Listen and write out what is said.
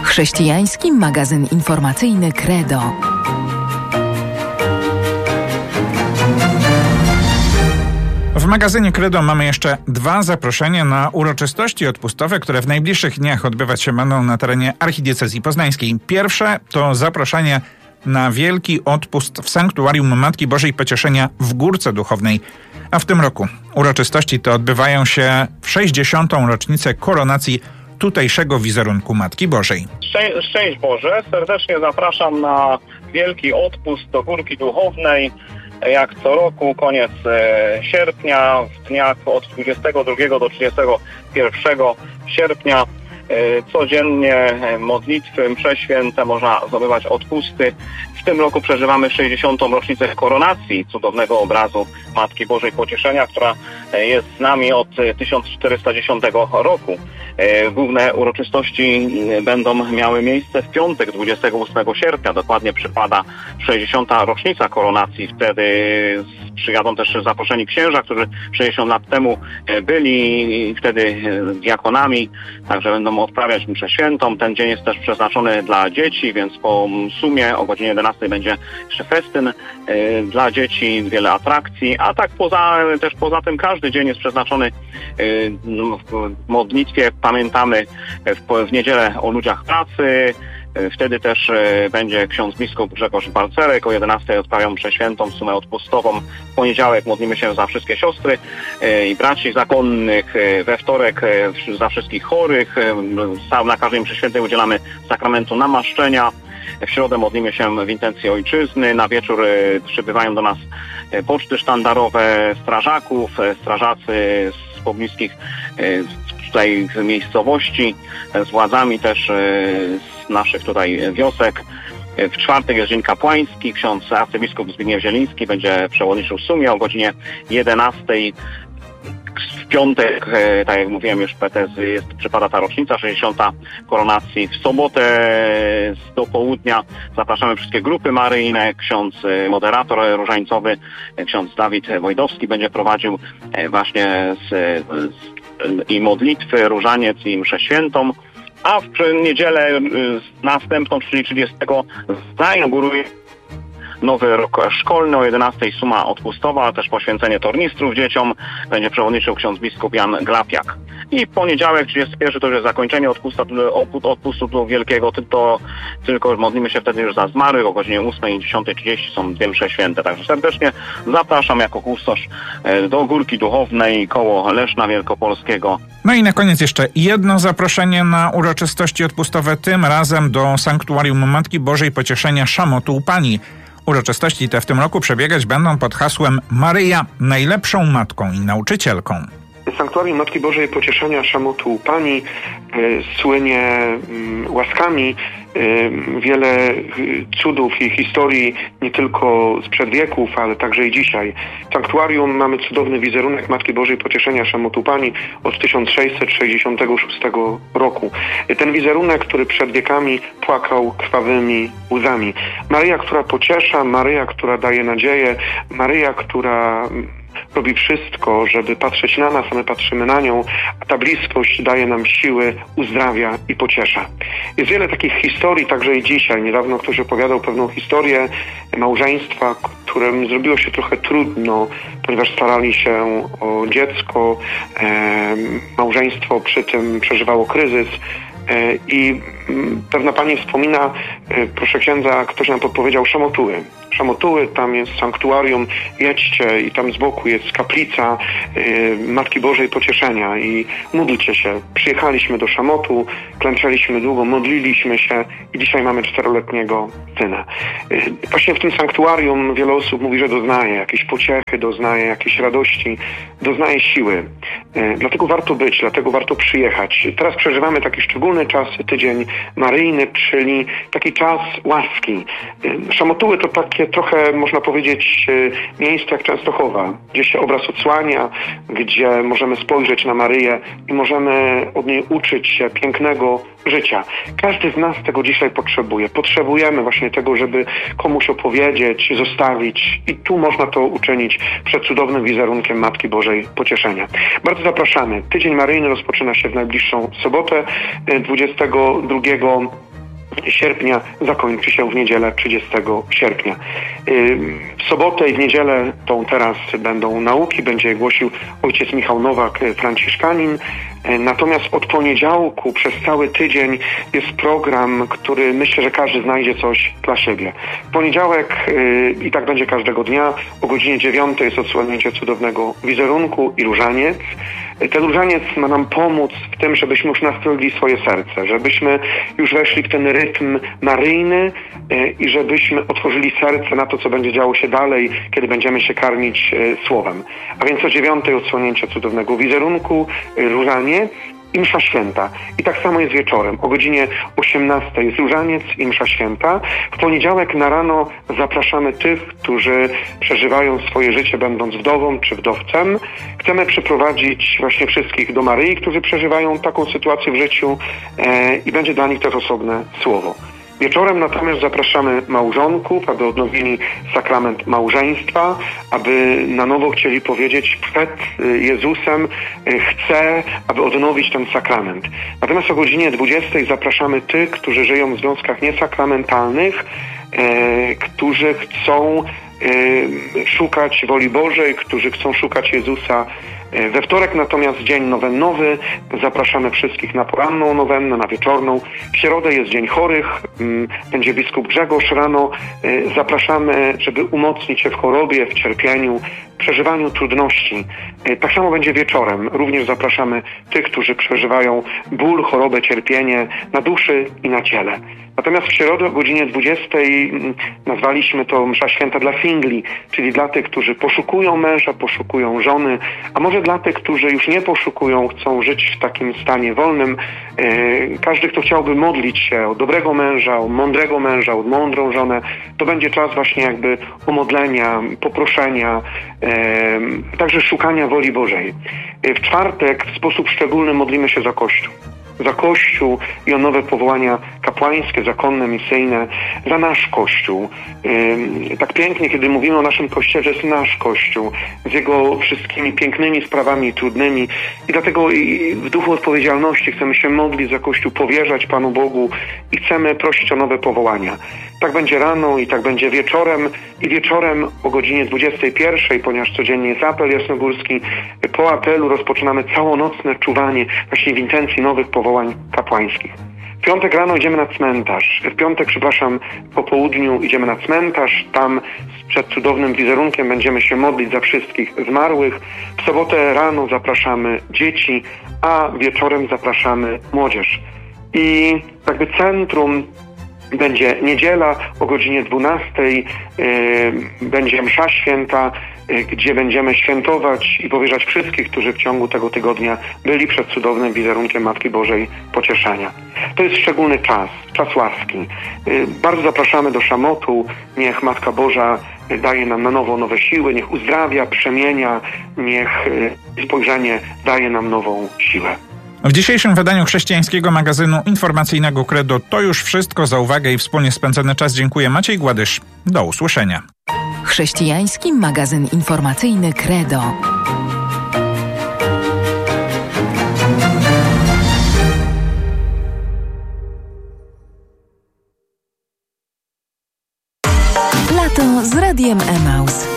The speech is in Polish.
Chrześcijański magazyn informacyjny Credo. W magazynie Credo mamy jeszcze 2 zaproszenia na uroczystości odpustowe, które w najbliższych dniach odbywać się będą na terenie archidiecezji poznańskiej. Pierwsze to zaproszenie na wielki odpust w Sanktuarium Matki Bożej Pocieszenia w Górce Duchownej. A w tym roku uroczystości te odbywają się w 60. rocznicę koronacji tutejszego wizerunku Matki Bożej. Szczęść Boże, serdecznie zapraszam na wielki odpust do Górki Duchownej. Jak co roku, koniec sierpnia, w dniach od 22 do 31 sierpnia codziennie modlitwy, msze święte, można zdobywać odpusty. W tym roku przeżywamy 60. rocznicę koronacji cudownego obrazu Matki Bożej Pocieszenia, która jest z nami od 1410 roku. Główne uroczystości będą miały miejsce w piątek 28 sierpnia. Dokładnie przypada 60. rocznica koronacji. Wtedy przyjadą też zaproszeni księża, którzy 60 lat temu byli wtedy diakonami, także będą odprawiać mszę świętą. Ten dzień jest też przeznaczony dla dzieci, więc po sumie o godzinie 11 będzie jeszcze festyn dla dzieci, wiele atrakcji, a tak poza tym każdy dzień jest przeznaczony w modlitwie. Pamiętamy w niedzielę o ludziach pracy. Wtedy też będzie ksiądz biskup Grzegorz Balcerek. O 11 odprawią mszę świętą, sumę odpustową. W poniedziałek modlimy się za wszystkie siostry i braci zakonnych. We wtorek za wszystkich chorych. Na każdej mszy świętej udzielamy sakramentu namaszczenia. W środę modlimy się w intencji ojczyzny. Na wieczór przybywają do nas poczty sztandarowe strażaków, strażacy z pobliskich tutaj miejscowości, z władzami też z naszych tutaj wiosek. W czwartek jest dzień kapłański. Ksiądz arcybiskup Zbigniew Zieliński będzie przewodniczył w sumie o godzinie 11. W piątek, tak jak mówiłem już, przypada ta rocznica 60. koronacji. W sobotę do południa zapraszamy wszystkie grupy maryjne. Ksiądz moderator różańcowy, ksiądz Dawid Wojdowski będzie prowadził właśnie i modlitwy, różaniec i mszę świętą. A w niedzielę następną, czyli 30, zainauguruje nowy rok szkolny. O 11 suma odpustowa, a też poświęcenie tornistrów dzieciom. Będzie przewodniczył ksiądz biskup Jan Glapiak. I w poniedziałek, 31, to już jest zakończenie odpustu wielkiego, tylko modlimy się wtedy już za zmarłych. O godzinie 8 i 10:30 są 2 msze święte. Także serdecznie zapraszam jako kustosz do Górki Duchownej koło Leszna Wielkopolskiego. No i na koniec jeszcze jedno zaproszenie na uroczystości odpustowe, tym razem do Sanktuarium Matki Bożej Pocieszenia Szamotu u Pani. Uroczystości te w tym roku przebiegać będą pod hasłem Maryja najlepszą matką i nauczycielką. Sanktuarium Matki Bożej Pocieszenia Szamotu u Pani słynie łaskami. Wiele cudów i historii nie tylko sprzed wieków, ale także i dzisiaj. W sanktuarium mamy cudowny wizerunek Matki Bożej Pocieszenia Szamotu Pani od 1666 roku. Ten wizerunek, który przed wiekami płakał krwawymi łzami. Maryja, która pociesza, Maryja, która daje nadzieję, Maryja, która robi wszystko, żeby patrzeć na nas, a my patrzymy na nią, a ta bliskość daje nam siły, uzdrawia i pociesza. Jest wiele takich historii, także i dzisiaj. Niedawno ktoś opowiadał pewną historię małżeństwa, którym zrobiło się trochę trudno, ponieważ starali się o dziecko. Małżeństwo przy tym przeżywało kryzys. I pewna pani wspomina, proszę księdza, ktoś nam podpowiedział Szamotuły. Szamotuły, tam jest sanktuarium, jedźcie i tam z boku jest kaplica Matki Bożej Pocieszenia i módlcie się. Przyjechaliśmy do Szamotu, klęczeliśmy długo, modliliśmy się i dzisiaj mamy 4-letniego syna. Właśnie w tym sanktuarium wiele osób mówi, że doznaje jakiejś pociechy, doznaje jakiejś radości, doznaje siły. Dlatego warto być, dlatego warto przyjechać. Teraz przeżywamy taki szczególny czas, tydzień maryjny, czyli taki czas łaski. Szamotuły to takie trochę, można powiedzieć, miejsce jak Częstochowa, gdzie się obraz odsłania, gdzie możemy spojrzeć na Maryję i możemy od niej uczyć się pięknego życia. Każdy z nas tego dzisiaj potrzebuje. Potrzebujemy właśnie tego, żeby komuś opowiedzieć, zostawić i tu można to uczynić przed cudownym wizerunkiem Matki Bożej Pocieszenia. Bardzo zapraszamy. Tydzień maryjny rozpoczyna się w najbliższą sobotę 22 sierpnia zakończy się w niedzielę 30 sierpnia. W sobotę i w niedzielę tą teraz będą nauki, będzie głosił ojciec Michał Nowak, franciszkanin. Natomiast od poniedziałku przez cały tydzień jest program, który myślę, że każdy znajdzie coś dla siebie. W poniedziałek i tak będzie każdego dnia o godzinie 9 jest odsłonięcie cudownego wizerunku i różaniec. Ten różaniec ma nam pomóc w tym, żebyśmy już nastroili swoje serce, żebyśmy już weszli w ten rytm maryjny i żebyśmy otworzyli serce na to, co będzie działo się dalej, kiedy będziemy się karmić słowem. A więc o 9 odsłonięcie cudownego wizerunku, różaniec i msza święta. I tak samo jest wieczorem. O godzinie 18 jest różaniec i msza święta. W poniedziałek na rano zapraszamy tych, którzy przeżywają swoje życie będąc wdową czy wdowcem. Chcemy przyprowadzić właśnie wszystkich do Maryi, którzy przeżywają taką sytuację w życiu i będzie dla nich też osobne słowo. Wieczorem natomiast zapraszamy małżonków, aby odnowili sakrament małżeństwa, aby na nowo chcieli powiedzieć przed Jezusem, chcę, aby odnowić ten sakrament. Natomiast o godzinie 20 zapraszamy tych, którzy żyją w związkach niesakramentalnych, którzy chcą szukać woli Bożej, którzy chcą szukać Jezusa. We wtorek natomiast dzień nowennowy, zapraszamy wszystkich na poranną nowennę, na wieczorną. W środę jest dzień chorych, będzie biskup Grzegorz rano. Zapraszamy, żeby umocnić się w chorobie, w cierpieniu, w przeżywaniu trudności. Tak samo będzie wieczorem. Również zapraszamy tych, którzy przeżywają ból, chorobę, cierpienie na duszy i na ciele. Natomiast w środę o godzinie 20 nazwaliśmy to msza święta dla singli, czyli dla tych, którzy poszukują męża, poszukują żony, a może dla tych, którzy już nie poszukują, chcą żyć w takim stanie wolnym. Każdy, kto chciałby modlić się o dobrego męża, o mądrego męża, o mądrą żonę, to będzie czas właśnie jakby umodlenia, poproszenia, także szukania woli Bożej. W czwartek w sposób szczególny modlimy się za Kościół. Za Kościół i o nowe powołania kapłańskie, zakonne, misyjne, za nasz Kościół. Tak pięknie, kiedy mówimy o naszym Kościele, że jest nasz Kościół, z jego wszystkimi pięknymi sprawami i trudnymi. I dlatego i w duchu odpowiedzialności chcemy się modlić za Kościół, powierzać Panu Bogu i chcemy prosić o nowe powołania. Tak będzie rano i tak będzie wieczorem. I wieczorem o godzinie 21, ponieważ codziennie jest apel jasnogórski, po apelu rozpoczynamy całonocne czuwanie właśnie w intencji nowych powołań kapłańskich. W piątek rano idziemy na cmentarz. W piątek, po południu idziemy na cmentarz. Tam przed cudownym wizerunkiem będziemy się modlić za wszystkich zmarłych. W sobotę rano zapraszamy dzieci, a wieczorem zapraszamy młodzież. I jakby centrum będzie niedziela o godzinie 12, będzie msza święta, gdzie będziemy świętować i powierzać wszystkich, którzy w ciągu tego tygodnia byli przed cudownym wizerunkiem Matki Bożej Pocieszenia. To jest szczególny czas łaski. Bardzo zapraszamy do szamotu. Niech Matka Boża daje nam na nowo nowe siły, niech uzdrawia, przemienia, niech spojrzenie daje nam nową siłę. W dzisiejszym wydaniu chrześcijańskiego magazynu informacyjnego Credo to już wszystko. Za uwagę i wspólnie spędzony czas dziękuję. Maciej Gładysz. Do usłyszenia. Chrześcijański magazyn informacyjny Credo. Lato z Radiem Emaus.